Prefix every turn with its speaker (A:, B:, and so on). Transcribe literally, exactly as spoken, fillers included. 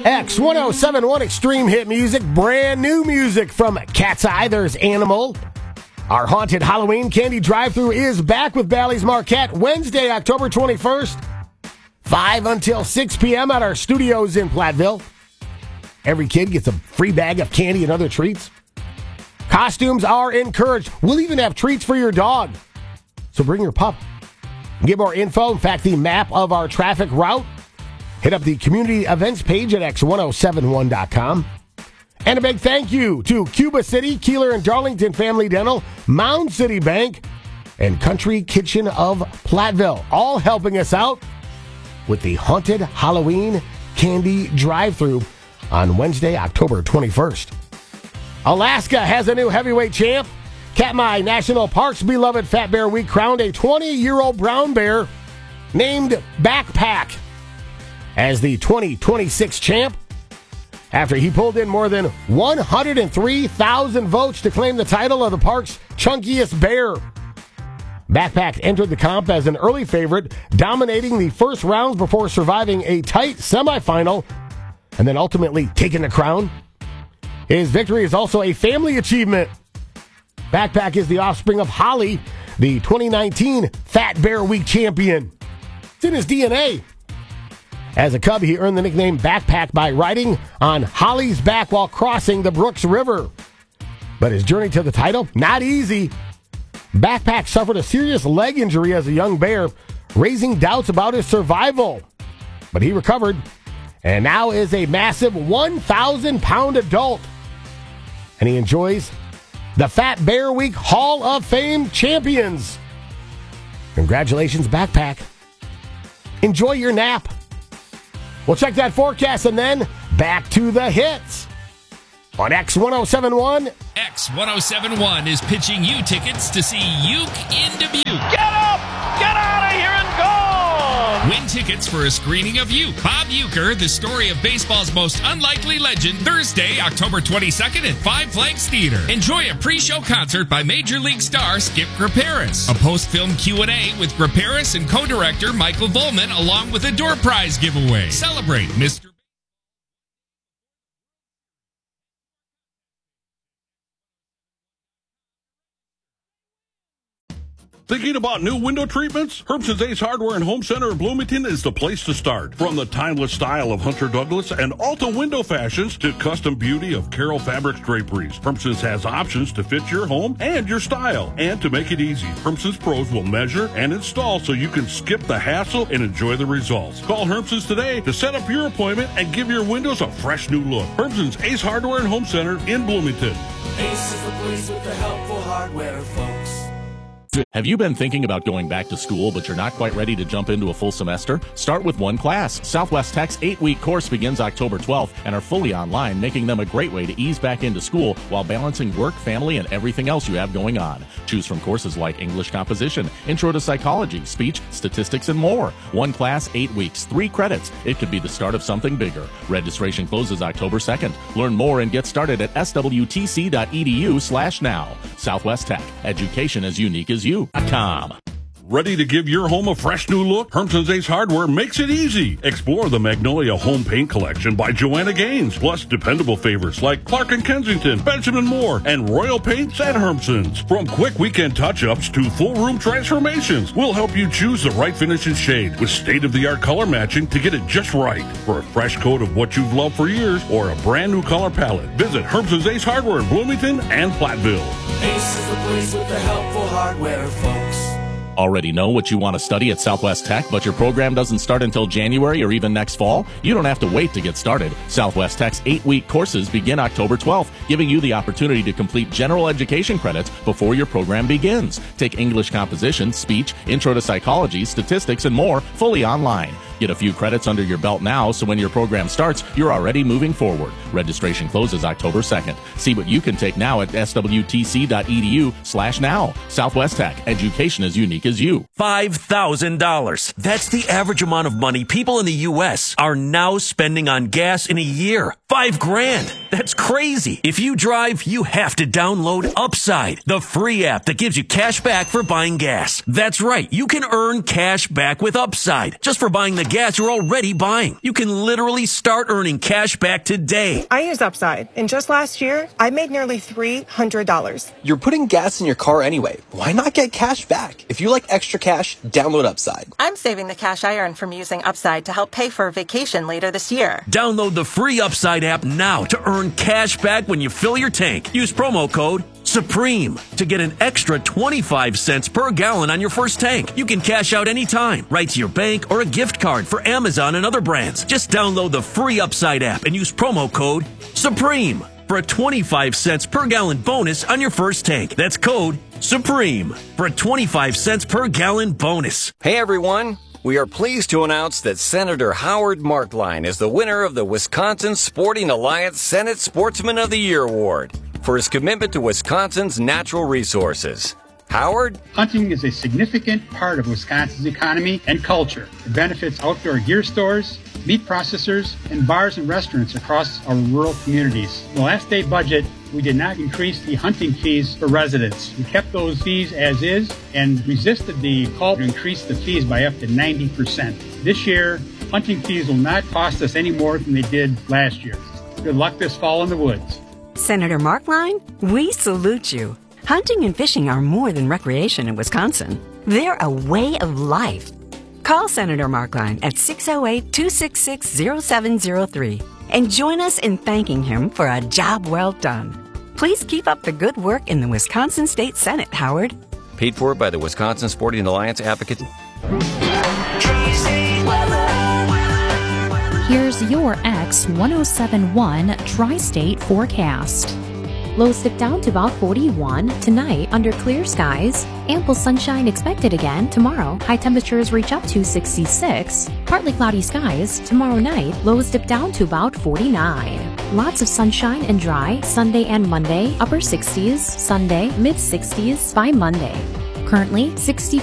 A: X ten seventy-one Extreme Hit Music, brand new music from Cat's Eye. There's Animal. Our Haunted Halloween Candy Drive-Thru is back with Bally's Marquette Wednesday, October twenty-first, five until six p.m. at our studios in Platteville. Every kid gets a free bag of candy and other treats. Costumes are encouraged. We'll even have treats for your dog. So bring your pup. Get more info, in fact, the map of our traffic route. Hit up the community events page at x ten seventy-one dot com. And a big thank you to Cuba City, Keeler and Darlington Family Dental, Mound City Bank, and Country Kitchen of Platteville, all helping us out with the Haunted Halloween Candy Drive-Thru on Wednesday, October twenty-first. Alaska has a new heavyweight champ. Katmai National Park's beloved Fat Bear Week crowned a twenty-year-old brown bear named Backpack as the twenty twenty-six champ after he pulled in more than one hundred three thousand votes to claim the title of the park's chunkiest bear. Backpack entered the comp as an early favorite, dominating the first rounds before surviving a tight semifinal and then ultimately taking the crown. His victory is also a family achievement. Backpack is the offspring of Holly, the twenty nineteen Fat Bear Week champion. It's in his D N A. As a cub, he earned the nickname Backpack by riding on Holly's back while crossing the Brooks River. But his journey to the title, not easy. Backpack suffered a serious leg injury as a young bear, raising doubts about his survival. But he recovered, and now is a massive one thousand pound adult. And he enjoys the Fat Bear Week Hall of Fame champions. Congratulations, Backpack. Enjoy your nap. We'll check that forecast and then back to the hits on X ten seventy-one.
B: X ten seventy-one is pitching you tickets to see Uke in Dubuque.
C: Get up! Get out of here and gone!
B: Win tickets for a screening of Uke. Bob Uecker, the story of baseball's most unlikely legend, Thursday, October twenty-second at Five Flags Theater. Enjoy a pre-show concert by Major League star Skip Graperis. A post-film Q and A with Graperis and co-director Michael Volman, along with a door prize giveaway. Celebrate Mister
D: Thinking about new window treatments? Herbson's Ace Hardware and Home Center in Bloomington is the place to start. From the timeless style of Hunter Douglas and Alta window fashions to custom beauty of Carroll Fabrics draperies, Herbson's has options to fit your home and your style. And to make it easy, Herbson's pros will measure and install so you can skip the hassle and enjoy the results. Call Herbson's today to set up your appointment and give your windows a fresh new look. Herbson's Ace Hardware and Home Center in Bloomington.
E: Ace is the place with the helpful hardware, folks.
F: Have you been thinking about going back to school, but you're not quite ready to jump into a full semester? Start with one class. Southwest Tech's eight-week course begins October twelfth and are fully online, making them a great way to ease back into school while balancing work, family, and everything else you have going on. Choose from courses like English composition, Intro to Psychology, Speech, Statistics, and more. One class, eight weeks, three credits. It could be the start of something bigger. Registration closes October second. Learn more and get started at swtc.edu slash now. Southwest Tech. Education as unique as you. Com.
D: Ready to give your home a fresh new look? Herbson's Ace Hardware makes it easy. Explore the Magnolia Home Paint Collection by Joanna Gaines, plus dependable favorites like Clark and Kensington, Benjamin Moore, and Royal Paints at Herbson's. From quick weekend touch-ups to full room transformations, we'll help you choose the right finish and shade with state-of-the-art color matching to get it just right. For a fresh coat of what you've loved for years or a brand new color palette, visit Herbson's Ace Hardware in Bloomington and Platteville.
E: Ace is the place with the helpful hardware, folks.
F: Already know what you want to study at Southwest Tech, but your program doesn't start until January or even next fall? You don't have to wait to get started. Southwest Tech's eight-week courses begin October twelfth, giving you the opportunity to complete general education credits before your program begins. Take English composition, speech, Intro to Psychology, Statistics, and more fully online. Get a few credits under your belt now so when your program starts, you're already moving forward. Registration closes October second. See what you can take now at swtc.edu slash now. Southwest Tech. Education as unique as you.
G: five thousand dollars. That's the average amount of money people in the U S are now spending on gas in a year. Five grand. That's crazy. If you drive, you have to download Upside, the free app that gives you cash back for buying gas. That's right. You can earn cash back with Upside just for buying the gas you're already buying. You can literally start earning cash back today.
H: I use Upside, and just last year, I made nearly three hundred dollars.
I: You're putting gas in your car anyway. Why not get cash back? If you like extra cash, download Upside.
H: I'm saving the cash I earn from using Upside to help pay for a vacation later this year.
G: Download the free Upside app now to earn cash back when you fill your tank. Use promo code Supreme to get an extra twenty-five cents per gallon on your first tank. You can cash out anytime, right to your bank or a gift card for Amazon and other brands. Just download the free Upside app and use promo code Supreme for a twenty-five cents per gallon bonus on your first tank. That's code Supreme for a twenty-five cents per gallon bonus.
J: Hey everyone, we are pleased to announce that Senator Howard Markline is the winner of the Wisconsin Sporting Alliance Senate Sportsman of the Year Award for his commitment to Wisconsin's natural resources. Howard?
K: Hunting is a significant part of Wisconsin's economy and culture. It benefits outdoor gear stores, meat processors, and bars and restaurants across our rural communities. In the last day budget, we did not increase the hunting fees for residents. We kept those fees as is and resisted the call to increase the fees by up to ninety percent. This year, hunting fees will not cost us any more than they did last year. Good luck this fall in the woods.
L: Senator Markline, we salute you. Hunting and fishing are more than recreation in Wisconsin. They're a way of life. Call Senator Markline at six oh eight, two six six, oh seven oh three and join us in thanking him for a job well done. Please keep up the good work in the Wisconsin State Senate, Howard.
J: Paid for by the Wisconsin Sporting Alliance Advocate.
M: Here's your X one oh seven point one Tri-State forecast. Lows dip down to about forty-one. Tonight, under clear skies. Ample sunshine expected again tomorrow. High temperatures reach up to sixty-six. Partly cloudy skies. Tomorrow night, lows dip down to about forty-nine. Lots of sunshine and dry. Sunday and Monday, upper sixties. Sunday, mid sixties by Monday. Currently, sixty